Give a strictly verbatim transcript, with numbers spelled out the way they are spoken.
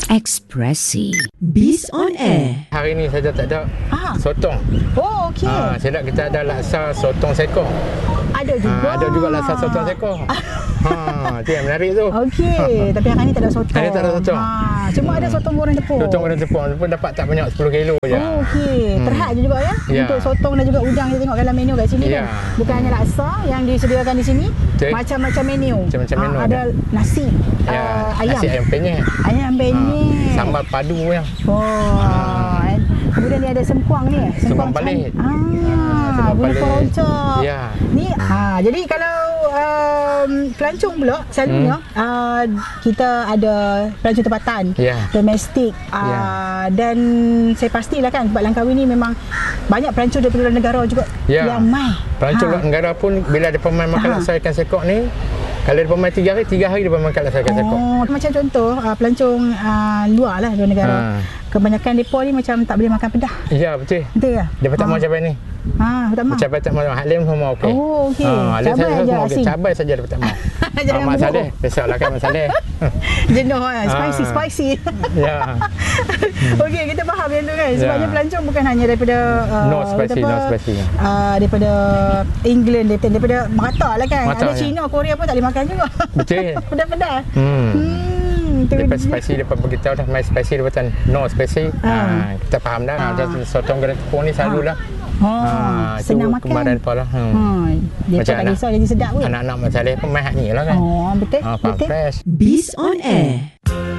Ekspresi Biz on Air. Hari ni saja tak ada Ah. sotong. Oh, okey. Ha, saya nak kita ada laksa sotong sekor. Ada juga. Ha, ada juga laksa sotong sekor. Ha, tu yang menarik tu. Okey, tapi hari ni tak ada sotong. Hari ni tak ada sotong. Ha, cuma ada sotong goreng tepung. Sotong goreng tepung pun dapat tak banyak sepuluh kilo je. Oh, okey. Hmm. Terhad je juga ya. Ya. Untuk sotong dan juga udang kita tengok dalam menu kat sini Ya. kan. Bukan hanya laksa yang disediakan di sini, Betul. macam-macam menu. Macam-macam Ah, menu ada ada. nasi, Ya, uh, ayam. nasi ayam penyet. Ayam Ha, penyet. sambal padu yang. Oh. and Kemudian dia ada sengkuang ni. Sengkuang can- palit. Ah, sengkuang guna palit. rojak. Ya. Ni ha, jadi kalau um, pelancong pula selalunya hmm. uh, kita ada pelancong tempatan, Ya. domestik uh, Ya. dan saya pastilah kan sebab Langkawi ni memang banyak pelancong daripada luar negara juga Ya. yang mai. Pelancong Ha. luar negara pun bila ada pemain makan Ha. laksa ikan sekor ni, kalau dia pemain tiga hari, tiga hari dia pemain makan laksa ikan sekor. Oh, macam contoh uh, pelancong uh, luar lah luar negara. Ha. Kebanyakan mereka ni macam tak boleh makan pedas. Ya, betul. Betul ke? Dia tak Ha. mau cabai ni. Ha, tak mau. Cabai tak mau. Halim semua okey. Oh, okey. Ha, Halim Cabai saya aja semua okey. asin. Cabai saja dia tak mau. Jangan Ah, Mak bohong. Saleh. Besoklah kan Mak Saleh. Jenuh kan, spicy Ah. spicy. Ya. Okey, kita faham yang tu kan. Sebabnya Ya. pelancong bukan hanya daripada uh, No spicy, kata apa, no spicy. Uh, daripada England, daripada, daripada merata lah kan. Merata, Ada ya. Cina, Korea pun tak boleh makan juga. Betul. Pedas-pedas. Hmm. Hmm, tu Lepas dia. spicy lepas beritahu dah main spicy lepas no spicy. Ah. Ha, kita faham dah. Ah. Ha. Sotong goreng tepung ni selalulah. Oh, Ha, senang itu makan. kemarin pula. Hmm. Hmm, dia Macam tak anak- kisah jadi sedap pun. Anak-anak Mak Saleh pun main hak ni lah kan. Oh, betul. Ha, faham betul. fresh. Biz on Air.